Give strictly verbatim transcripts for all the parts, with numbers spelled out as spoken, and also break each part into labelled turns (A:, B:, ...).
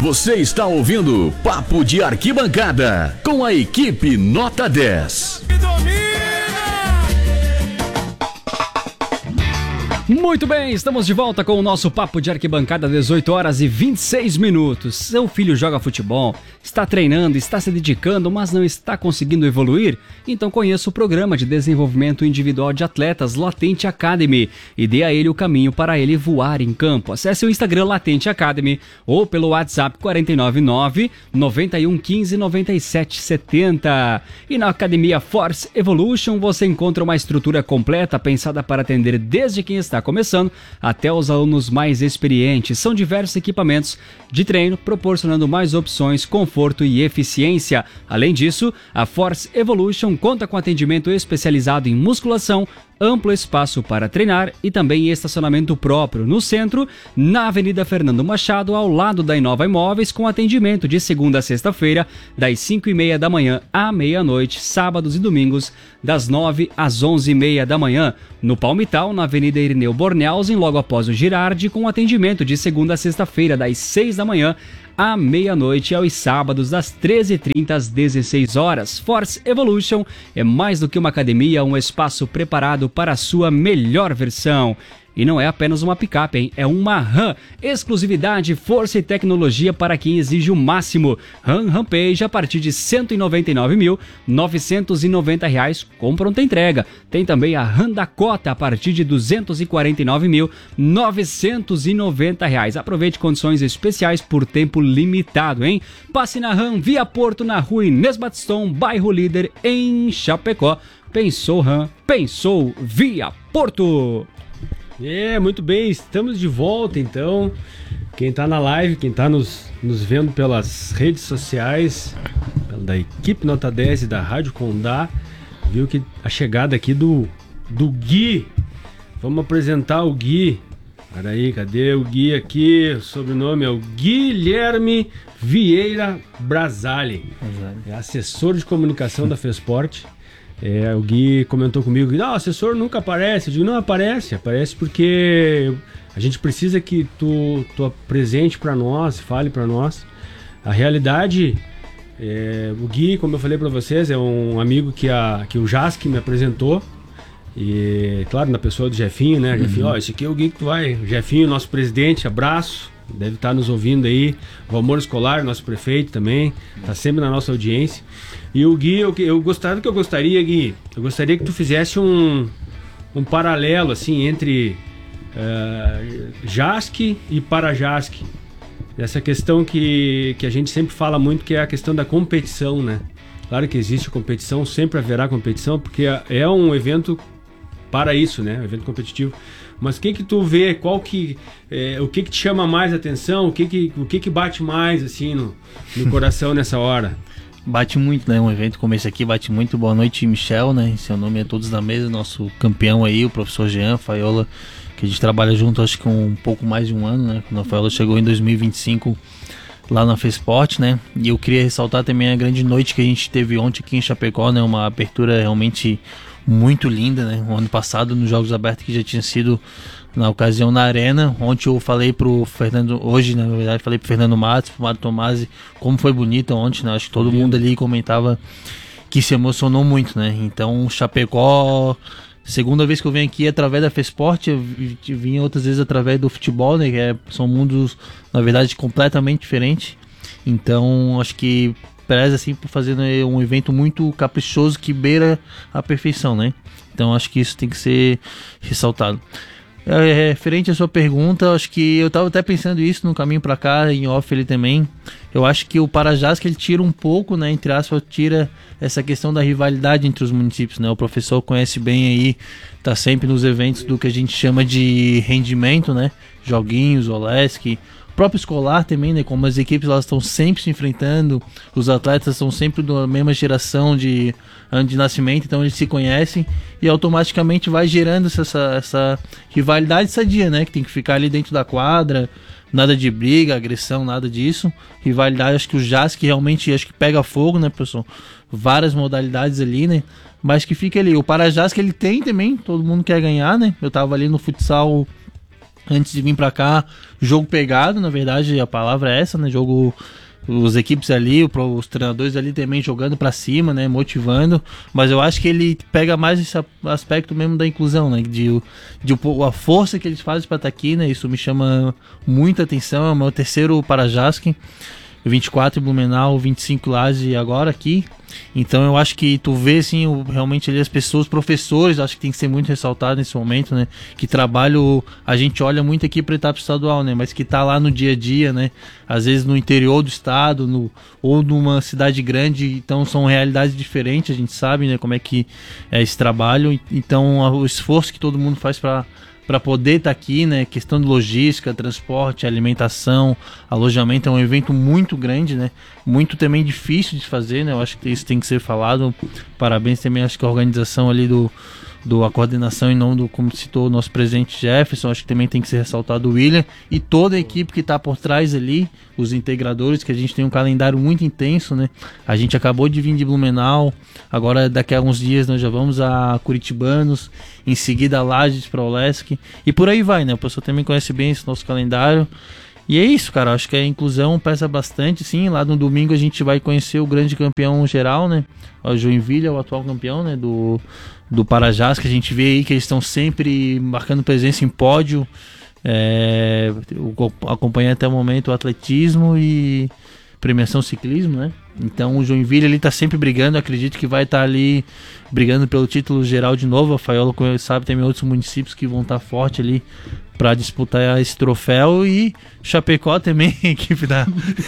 A: Você está ouvindo Papo de Arquibancada com a equipe Nota dez.
B: Muito bem, estamos de volta com o nosso Papo de Arquibancada, dezoito horas e vinte e seis minutos. Seu filho joga futebol, está treinando, está se dedicando, mas não está conseguindo evoluir? Então conheça o programa de desenvolvimento individual de atletas Latente Academy e dê a ele o caminho para ele voar em campo. Acesse o Instagram Latente Academy ou pelo WhatsApp quatro nove nove, nove um um cinco, nove sete sete zero. E na Academia Force Evolution você encontra uma estrutura completa pensada para atender desde quem está começando até os alunos mais experientes. São diversos equipamentos de treino, proporcionando mais opções, conforto e eficiência. Além disso, a Force Evolution conta com atendimento especializado em musculação, amplo espaço para treinar e também estacionamento próprio no centro, na Avenida Fernando Machado, ao lado da Inova Imóveis, com atendimento de segunda a sexta-feira, das cinco e meia da manhã à meia-noite, sábados e domingos, das nove às onze e meia da manhã. No Palmital, na Avenida Irineu Bornhausen, logo após o Girardi, com atendimento de segunda a sexta-feira, das seis da manhã à meia-noite, aos sábados das treze e trinta às dezesseis horas. Force Evolution é mais do que uma academia, um espaço preparado para a sua melhor versão. E não é apenas uma picape, hein? É uma RAM. Exclusividade, força e tecnologia para quem exige o máximo. RAM Rampage a partir de cento e noventa e nove mil, novecentos e noventa reais com pronta entrega. Tem também a RAM Dakota a partir de duzentos e quarenta e nove mil, novecentos e noventa reais. Aproveite condições especiais por tempo limitado, hein? Passe na RAM Via Porto, na rua Inês Batistão, bairro Líder, em Chapecó. Pensou RAM, pensou Via Porto.
C: É, muito bem, estamos de volta então. Quem tá na live, quem tá nos, nos vendo pelas redes sociais, da equipe Nota dez e da Rádio Condá, viu que a chegada aqui do, do Gui. Vamos apresentar o Gui. Peraí, cadê o Gui aqui? O sobrenome é o Guilherme Vieira Brasali. É assessor de comunicação da Fesporte. É, o Gui comentou comigo, não, o assessor nunca aparece. Eu digo, não, aparece, aparece porque a gente precisa que tu, tu apresente para nós, fale para nós. A realidade, é, o Gui, como eu falei para vocês, é um amigo que, a, que o Jask me apresentou. E, claro, na pessoa do Jefinho, né? Uhum. Jefinho, ó, esse aqui é o Gui que tu vai. Jefinho, nosso presidente, abraço. Deve estar nos ouvindo aí. Valmor Escolar, nosso prefeito também, tá sempre na nossa audiência. E o Gui, eu, eu gostaria que eu gostaria, Gui, eu gostaria que tu fizesse um, um paralelo assim entre uh, Jask e Parajask. Essa questão que, que a gente sempre fala muito, que é a questão da competição, né? Claro que existe competição, sempre haverá competição, porque é um evento para isso, né? Um evento competitivo. Mas o que que tu vê, qual que, é, o que que te chama mais atenção, o que que, o que, que bate mais assim no, no coração nessa hora?
D: Bate muito, né? Um evento como esse aqui bate muito. Boa noite, Michel, né? Seu nome é Todos na Mesa, nosso campeão aí, o professor Jean Faiola, que a gente trabalha junto acho que com um pouco mais de um ano, né? Quando a Faiola chegou em dois mil e vinte e cinco lá na Fesporte, né? E eu queria ressaltar também a grande noite que a gente teve ontem aqui em Chapecó, né? Uma abertura realmente muito linda, né? O ano passado nos Jogos Abertos, que já tinha sido na ocasião na Arena. Ontem eu falei pro Fernando, hoje na verdade falei pro Fernando Matos, pro Mário Tomasi, como foi bonito ontem, né? Acho que todo mundo ali comentava que se emocionou muito, né? Então Chapecó, segunda vez que eu venho aqui através da Fesporte, eu vim outras vezes através do futebol, né? Que é, são mundos, na verdade, completamente diferentes. Então acho que preza assim por fazer um evento muito caprichoso que beira a perfeição, né? Então acho que isso tem que ser ressaltado. É, referente à sua pergunta, acho que eu estava até pensando isso no caminho para cá, em off ele também. Eu acho que o Parajás, que ele tira um pouco, né, entre aspas, tira essa questão da rivalidade entre os municípios, né? O professor conhece bem aí, tá sempre nos eventos do que a gente chama de rendimento, né? Joguinhos, Olesk, o próprio escolar também, né? Como as equipes elas estão sempre se enfrentando, os atletas são sempre da mesma geração de ano de nascimento, então eles se conhecem e automaticamente vai gerando essa, essa rivalidade sadia, né? Que tem que ficar ali dentro da quadra, nada de briga, agressão, nada disso. Rivalidade, acho que o Jask realmente acho que pega fogo, né, pessoal? Várias modalidades ali, né? Mas que fica ali. O Parajás que ele tem também, todo mundo quer ganhar, né? Eu tava ali no futsal antes de vir pra cá, jogo pegado, na verdade a palavra é essa, né? Jogo, os equipes ali, os treinadores ali também jogando pra cima, né? Motivando, mas eu acho que ele pega mais esse aspecto mesmo da inclusão, né? De, de a força que eles fazem pra estar aqui, né? Isso me chama muita atenção. É o meu terceiro Parajasque, vinte e quatro em Blumenau, vinte e cinco Laje e agora aqui. Então eu acho que tu vê assim, o, realmente ali as pessoas, professores, acho que tem que ser muito ressaltado nesse momento, né? Que trabalho, a gente olha muito aqui para a etapa estadual, né? Mas que tá lá no dia a dia, né? Às vezes no interior do estado, no, ou numa cidade grande, então são realidades diferentes, a gente sabe, né? Como é que é esse trabalho. Então o esforço que todo mundo faz para para poder estar tá aqui, né? Questão de logística, transporte, alimentação, alojamento, é um evento muito grande, né? Muito também difícil de fazer, né? Eu acho que isso tem que ser falado. Parabéns também, acho que a organização ali do, do a coordenação em nome do, como citou o nosso presidente Jefferson, acho que também tem que ser ressaltado o William e toda a equipe que está por trás ali, os integradores, que a gente tem um calendário muito intenso, né? A gente acabou de vir de Blumenau, agora daqui a uns dias nós já vamos a Curitibanos, em seguida a Lages para o Olesc, e por aí vai, né? O pessoal também conhece bem esse nosso calendário. E é isso, cara, acho que a inclusão pesa bastante, sim. Lá no domingo a gente vai conhecer o grande campeão geral, né? O Joinville é o atual campeão, né? Do, do Parajás, que a gente vê aí que eles estão sempre marcando presença em pódio. É, acompanhei até o momento o atletismo e premiação ciclismo, né? Então o Joinville ele tá sempre brigando, acredito que vai estar tá ali brigando pelo título geral de novo. A Faiola sabe, tem outros municípios que vão estar tá forte ali para disputar esse troféu, e Chapecó também, equipe da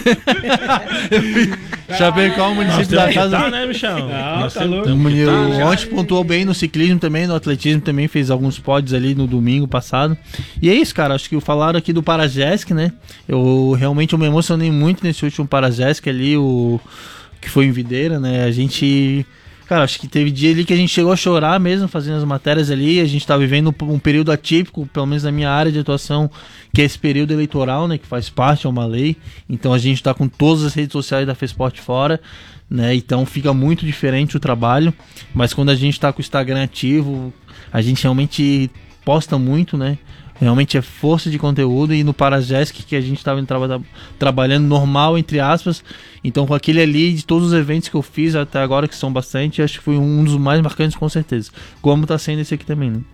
D: Chapecó, o município da casa,
C: tá, né, Michel?
D: Não, tá louco. O ontem pontuou bem no ciclismo também, no atletismo também, fez alguns pódios ali no domingo passado. E é isso, cara, acho que falaram aqui do Parajasque, né? Eu realmente eu me emocionei muito nesse último Parajasque ali, o que foi em Videira, né? A gente, cara, acho que teve dia ali que a gente chegou a chorar mesmo fazendo as matérias ali. A gente tá vivendo um período atípico, pelo menos na minha área de atuação, que é esse período eleitoral, né? Que faz parte, é uma lei. Então a gente tá com todas as redes sociais da FESPORT fora, né? Então fica muito diferente o trabalho. Mas quando a gente tá com o Instagram ativo, a gente realmente posta muito, né? Realmente é força de conteúdo. E no Parajasque, que a gente estava tra trabalhando normal, entre aspas, então com aquele ali, de todos os eventos que eu fiz até agora, que são bastante, acho que foi um dos mais marcantes com certeza, como tá sendo esse aqui também, né?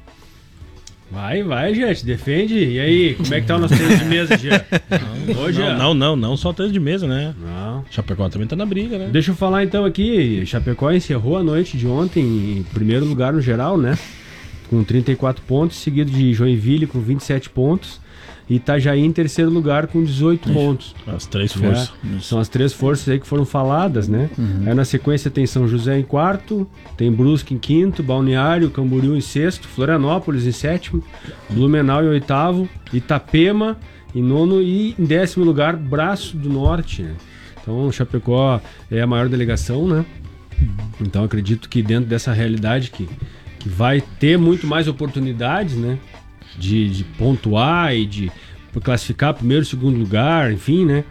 C: Vai, vai, gente, defende. E aí, como é que tá o nosso tênis de mesa, Gia?
E: Hoje não, não, não, não só tênis de mesa, né?
C: Não.
E: Chapecó também tá na briga, né?
C: Deixa eu falar então aqui, Chapecó encerrou a noite de ontem em primeiro lugar no geral, né? Com trinta e quatro pontos, seguido de Joinville com vinte e sete pontos, e Itajaí em terceiro lugar com dezoito Isso. pontos.
E: As três forças.
C: É, são as três forças aí que foram faladas, né? Uhum. Aí na sequência tem São José em quarto, tem Brusque em quinto, Balneário, Camboriú em sexto, Florianópolis em sétimo, Blumenau em oitavo, Itapema em nono e em décimo lugar Braço do Norte, né? Então Chapecó é a maior delegação, né? Então acredito que dentro dessa realidade que que vai ter muito mais oportunidades, né, de, de pontuar e de classificar primeiro, segundo lugar, enfim, né.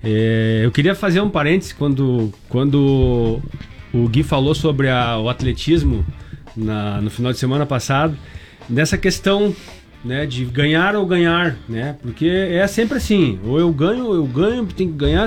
C: É, eu queria fazer um parênteses quando, quando o Gui falou sobre a, o atletismo na, no final de semana passado, nessa questão, né, de ganhar ou ganhar, né, porque é sempre assim, ou eu ganho ou eu ganho, tem que ganhar.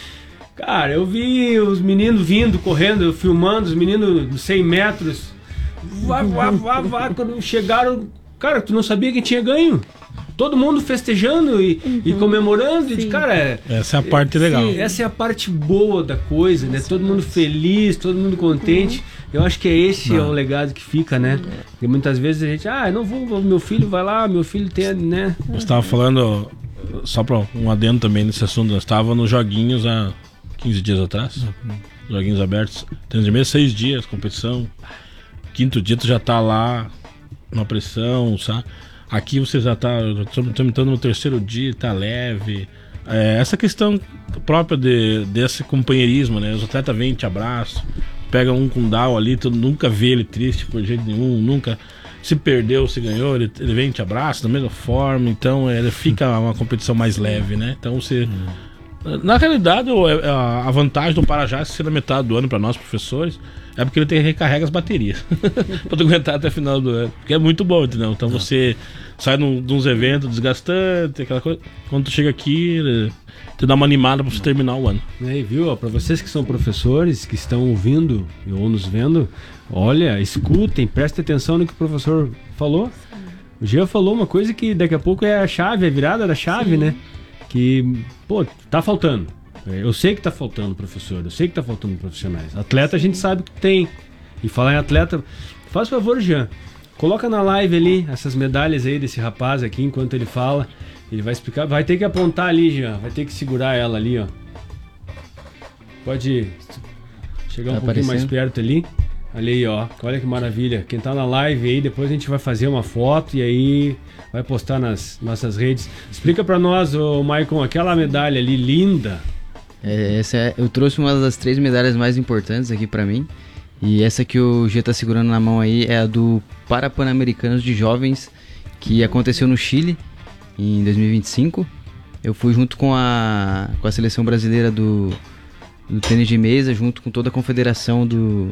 C: Cara, eu vi os meninos vindo, correndo, filmando, os meninos de cem metros, Vá, vá, vá, vá. Quando chegaram, cara, tu não sabia quem tinha ganho. Todo mundo festejando e, uhum. e comemorando. E, cara, é,
E: essa é a parte legal.
C: Essa é a parte boa da coisa, né? Todo mundo feliz, todo mundo contente. Uhum. Eu acho que é esse não. é o legado que fica, né? E muitas vezes a gente, ah, eu não vou, meu filho vai lá, meu filho tem, né?
E: Eu estava falando, só para um adendo também nesse assunto, nós estávamos nos joguinhos há quinze dias atrás, uhum. joguinhos abertos, temos de mês seis dias, competição. Quinto dia tu já tá lá na pressão, sabe? Aqui você já tá, estamos entrando no terceiro dia, tá leve. É, essa questão própria de, desse companheirismo, né? Os atletas vêm, te abraçam, pega um com down ali, tu nunca vê ele triste por jeito nenhum, nunca se perdeu, se ganhou, ele, ele vem e te abraça da mesma forma, então ele fica uma competição mais leve, né? Então você Na realidade, a vantagem do Parajás ser na metade do ano para nós, professores, é porque ele tem, recarrega as baterias para tu aguentar até o final do ano. Porque é muito bom, entendeu? Então Não. você sai num, de uns eventos desgastantes, aquela coisa. Quando tu chega aqui, te dá uma animada para você terminar o ano.
C: É, viu? Para vocês que são professores, que estão ouvindo ou nos vendo, olha, escutem, prestem atenção no que o professor falou. O Jean falou uma coisa que daqui a pouco é a chave, a virada da chave, Sim. né? Que, pô, tá faltando. Eu sei que tá faltando professor, eu sei que tá faltando profissionais. Atleta a gente sabe que tem. E falar em atleta, faz favor, Jean, coloca na live ali essas medalhas aí desse rapaz aqui, enquanto ele fala. Ele vai explicar, vai ter que apontar ali, Jean, vai ter que segurar ela ali, ó. Pode chegar um tá pouquinho aparecendo. mais perto ali. Olha aí, ó, olha que maravilha. Quem tá na live aí, depois a gente vai fazer uma foto e aí vai postar nas nossas redes. Explica pra nós, ô Maicon, aquela medalha ali, linda.
F: É, essa é, eu trouxe uma das três medalhas mais importantes aqui pra mim. E essa que o G tá segurando na mão aí é a do Parapan-Americanos de Jovens, que aconteceu no Chile em dois mil e vinte e cinco. Eu fui junto com a, com a seleção brasileira do, do tênis de mesa, junto com toda a confederação do...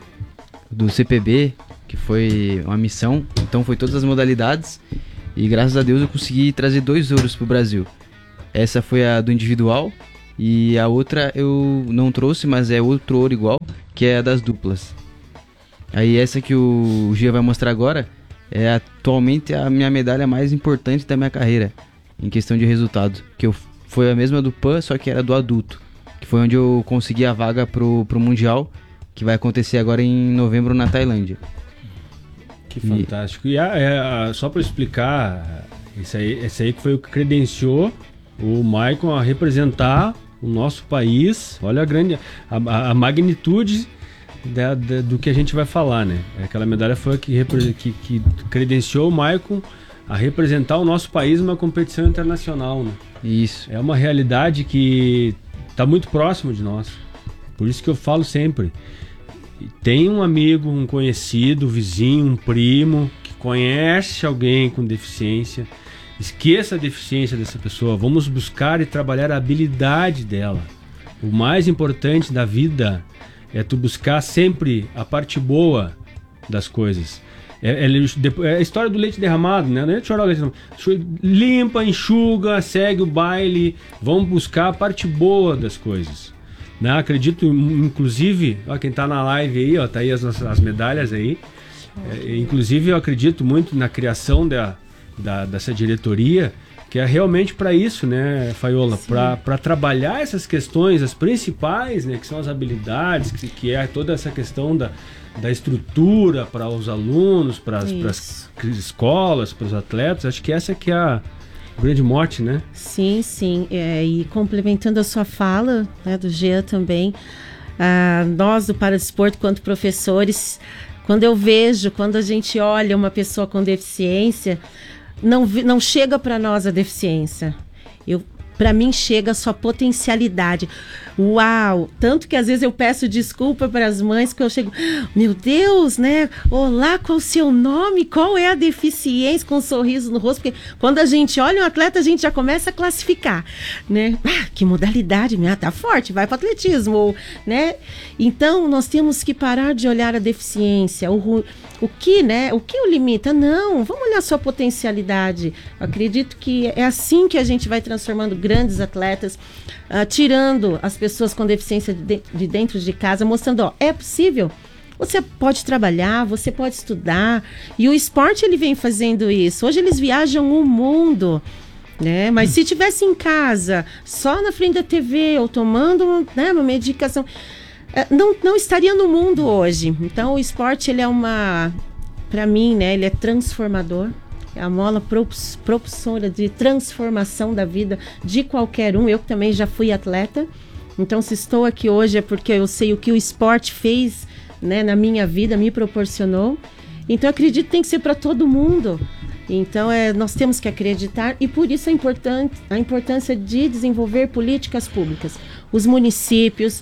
F: do C P B, que foi uma missão, então foi todas as modalidades e graças a Deus eu consegui trazer dois ouros pro Brasil. Essa foi a do individual e a outra eu não trouxe, mas é outro ouro igual, que é a das duplas. Aí essa que o Gia vai mostrar agora é atualmente a minha medalha mais importante da minha carreira, em questão de resultado, que eu, foi a mesma do Pan, só que era do adulto, que foi onde eu consegui a vaga pro, pro Mundial, que vai acontecer agora em novembro na Tailândia.
C: Que fantástico. E, e a, a, só para explicar, esse aí, esse aí que foi o que credenciou o Maicon a representar o nosso país. Olha a grande, a, a magnitude da, da, do que a gente vai falar, né? Aquela medalha foi a que, que, que credenciou o Maicon a representar o nosso país numa competição internacional, né?
F: Isso.
C: É uma realidade que está muito próximo de nós. Por isso que eu falo sempre. Tem um amigo, um conhecido, um vizinho, um primo que conhece alguém com deficiência. Esqueça a deficiência dessa pessoa. Vamos buscar e trabalhar a habilidade dela. O mais importante da vida é tu buscar sempre a parte boa das coisas. É, é, é a história do leite derramado, né? Não é chorar o leite derramado. Limpa, enxuga, segue o baile. Vamos buscar a parte boa das coisas. Né? Acredito, inclusive, ó, quem tá na live aí, ó, tá aí as, as medalhas aí. É, inclusive, eu acredito muito na criação da, da, dessa diretoria, que é realmente para isso, né, Faiola? Para trabalhar essas questões, as principais, né, que são as habilidades, que, que é toda essa questão da, da estrutura para os alunos, para as escolas, para os atletas. Acho que essa que é a grande morte, né?
G: Sim, sim. É, e complementando a sua fala, né, do Jean também, ah, nós do Paradesporto, quanto professores, quando eu vejo, quando a gente olha uma pessoa com deficiência, não, não chega para nós a deficiência. Eu, para mim chega a sua potencialidade. Uau! Tanto que às vezes eu peço desculpa para as mães, que eu chego, meu Deus, né? Olá, qual o seu nome? Qual é a deficiência? Com um sorriso no rosto, porque quando a gente olha um atleta, a gente já começa a classificar, né? Ah, que modalidade, né? Tá forte, vai para atletismo, ou, né? Então, nós temos que parar de olhar a deficiência, o, o que, né? O que o limita? Não, vamos olhar a sua potencialidade. Eu acredito que é assim que a gente vai transformando grandes atletas, uh, tirando as pessoas com deficiência de, de dentro de casa, mostrando, ó, é possível. Você pode trabalhar, você pode estudar. E o esporte, ele vem fazendo isso. Hoje eles viajam o mundo, né? Mas hum. se tivesse em casa, só na frente da T V, ou tomando, né, uma medicação, não, não estaria no mundo hoje. Então o esporte, ele é uma, para mim, né, ele é transformador. É a mola propulsora de transformação da vida de qualquer um. Eu que também já fui atleta. Então, se estou aqui hoje é porque eu sei o que o esporte fez, né, na minha vida, me proporcionou. Então, eu acredito que tem que ser para todo mundo. Então, é, nós temos que acreditar, e por isso é importante, a importância de desenvolver políticas públicas. Os municípios,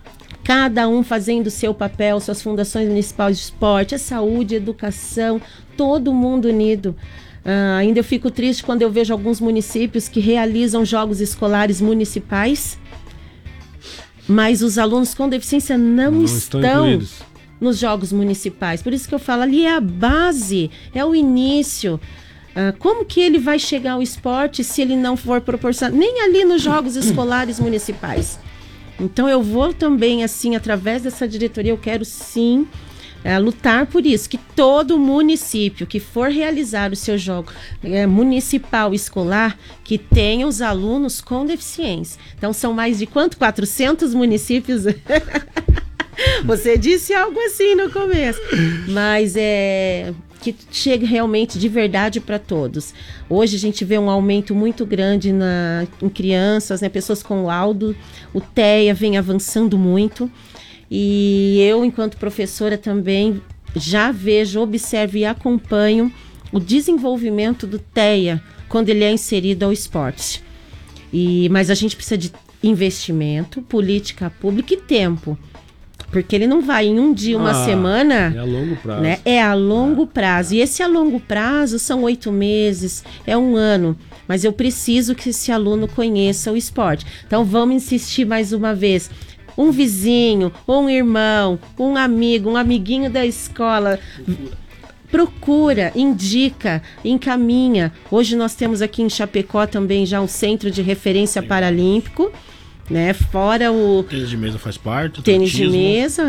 G: cada um fazendo o seu papel, suas fundações municipais de esporte, a saúde, a educação, todo mundo unido. Uh, ainda eu fico triste quando eu vejo alguns municípios que realizam jogos escolares municipais, mas os alunos com deficiência não, não estão, estão nos jogos municipais. Por isso que eu falo, ali é a base, é o início. Uh, como que ele vai chegar ao esporte se ele não for proporcionar, nem ali nos jogos escolares municipais? Então eu vou também, assim, através dessa diretoria, eu quero sim uh, lutar por isso, que todo município que for realizar o seu jogo uh, municipal escolar, que tenha os alunos com deficiência. Então são mais de quanto? quatrocentos municípios? Você disse algo assim no começo, mas é... que chegue realmente de verdade para todos. Hoje a gente vê um aumento muito grande na, em crianças, né, pessoas com laudo, o TEA vem avançando muito, e eu, enquanto professora, também já vejo, observo e acompanho o desenvolvimento do TEA quando ele é inserido ao esporte. E, mas a gente precisa de investimento, política pública e tempo. Porque ele não vai em um dia, uma ah, semana.
C: É a longo prazo.
G: Né? É a longo prazo. E esse a longo prazo são oito meses, é um ano. Mas eu preciso que esse aluno conheça o esporte. Então vamos insistir mais uma vez. Um vizinho, um irmão, um amigo, um amiguinho da escola. Procura, indica, encaminha. Hoje nós temos aqui em Chapecó também já um centro de referência paralímpico. Né? Fora o
E: tênis de mesa faz parte,
G: tênis de mesa.